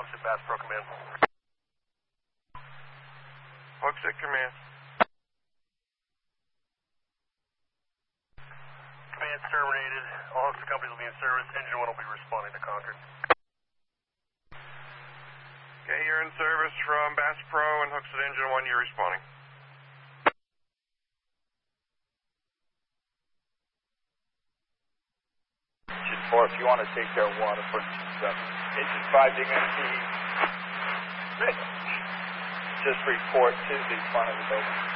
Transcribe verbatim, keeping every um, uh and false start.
Hooksett, Bass Pro Command. Hooksett Command. Command's terminated. All Hooksett companies will be in service. Engine one will be responding to Concord. Okay, you're in service from Bass Pro and Hooksett Engine one, you're responding. Engine four, if you want to take care of waterfront, engine five, they're going to see, just report to the front of the building.